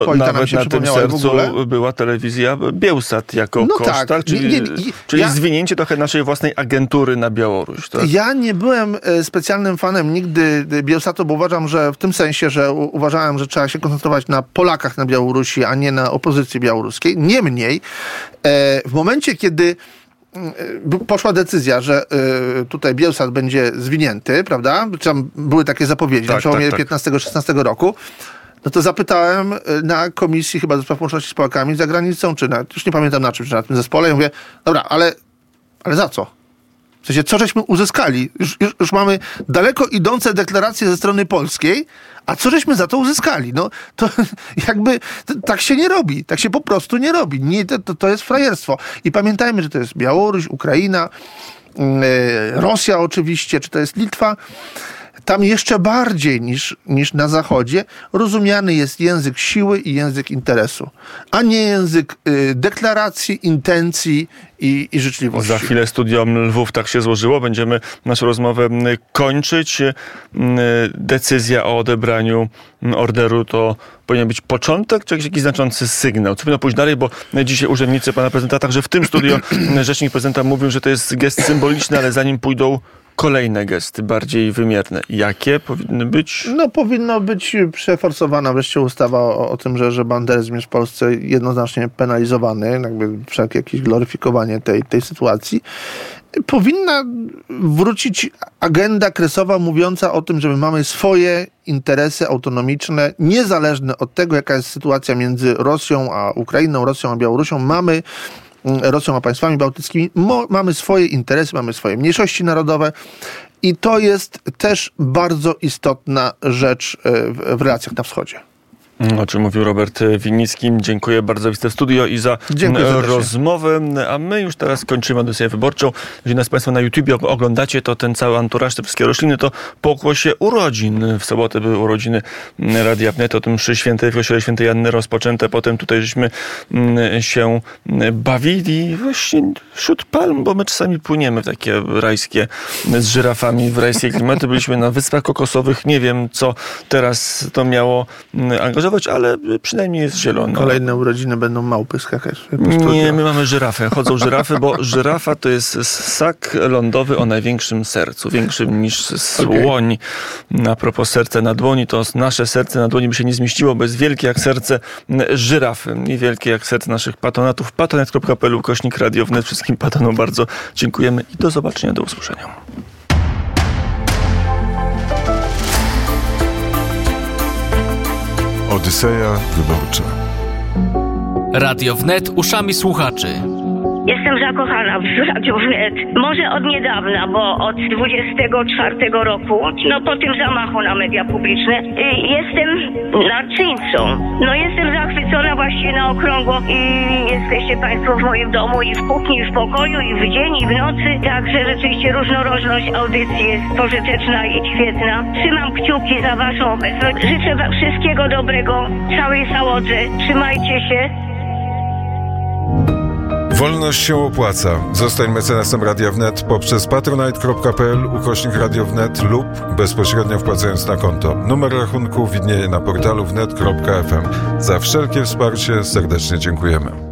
Nawet na tym sercu była telewizja Biełsat jako koszt, tak? Czyli zwinięcie trochę naszej własnej agentury na Białoruś. Tak? Ja nie byłem specjalnym fanem nigdy Biełsatu, bo uważam, że w tym sensie, że uważałem, że trzeba się koncentrować na Polakach na Białorusi, a nie na opozycji białoruskiej. Niemniej, w momencie, kiedy poszła decyzja, że tutaj Biełsat będzie zwinięty, prawda? Tam były takie zapowiedzi na przełomie 15-16 roku. No to zapytałem na komisji chyba do spraw łączności z Polakami za granicą, już nie pamiętam na czym, czy na tym zespole. Ja mówię, dobra, ale za co? W sensie, co żeśmy uzyskali? Już mamy daleko idące deklaracje ze strony polskiej, a co żeśmy za to uzyskali? No to jakby tak się nie robi. Tak się po prostu nie robi. To jest frajerstwo. I pamiętajmy, że to jest Białoruś, Ukraina, Rosja oczywiście, czy to jest Litwa. Tam jeszcze bardziej niż na Zachodzie rozumiany jest język siły i język interesu, a nie język deklaracji, intencji i życzliwości. Za chwilę Studio Lwów tak się złożyło. Będziemy naszą rozmowę kończyć. Decyzja o odebraniu orderu to powinien być początek, czy jakiś znaczący sygnał? Co powinno pójść dalej, bo dzisiaj urzędnicy pana prezydenta, także w tym studio rzecznik prezydenta mówił, że to jest gest symboliczny, ale za nim pójdą kolejne gesty, bardziej wymierne. Jakie powinny być? No powinno być przeforsowana wreszcie ustawa o tym, że banderyzm jest w Polsce jednoznacznie penalizowany, jakby wszelkie jakieś gloryfikowanie tej sytuacji. Powinna wrócić agenda kresowa mówiąca o tym, że my mamy swoje interesy autonomiczne, niezależne od tego, jaka jest sytuacja między Rosją a Ukrainą, Rosją a Białorusią. Rosją a państwami bałtyckimi, mamy swoje interesy, mamy swoje mniejszości narodowe i to jest też bardzo istotna rzecz w relacjach na wschodzie. O czym mówił Robert Winnicki. Dziękuję bardzo za wizytę w studio i za rozmowę. A my już teraz kończymy audycję wyborczą. Jeżeli nas Państwo na YouTubie oglądacie, to ten cały anturaż, te wszystkie rośliny, to po okresie urodzin. W sobotę były urodziny Radia Wnet, o tym mszy świętej w kościele świętej Anny rozpoczęte. Potem tutaj żeśmy się bawili właśnie wśród palm, bo my czasami płyniemy w takie rajskie z żyrafami w rajskie klimaty. Byliśmy na Wyspach Kokosowych. Nie wiem, co teraz to miało angażować, ale przynajmniej jest zielono. Kolejne urodziny będą małpy skakać. Nie, my mamy żyrafę. Chodzą żyrafy, bo żyrafa to jest ssak lądowy o największym sercu. Większym niż słoń. A propos serca na dłoni, to nasze serce na dłoni by się nie zmieściło, bo jest wielkie jak serce żyrafy. I wielkie jak serce naszych patronatów. patronat.pl/Radio Wnet. Wszystkim patronom bardzo dziękujemy i do zobaczenia, do usłyszenia. Odyseja wyborcza. Radio Wnet uszami słuchaczy. Jestem zakochana w Radiu Wnet. Może od niedawna, bo od 24 roku, po tym zamachu na media publiczne, jestem narcyńcą. Jestem zachwycona właściwie na okrągło i jesteście Państwo w moim domu i w kuchni, i w pokoju, i w dzień, i w nocy. Także rzeczywiście różnorodność audycji jest pożyteczna i świetna. Trzymam kciuki za Waszą obecność. Życzę Wam wszystkiego dobrego, całej załodze. Trzymajcie się. Wolność się opłaca. Zostań mecenasem Radia Wnet poprzez patronite.pl/Radio Wnet lub bezpośrednio wpłacając na konto. Numer rachunku widnieje na portalu wnet.fm. Za wszelkie wsparcie serdecznie dziękujemy.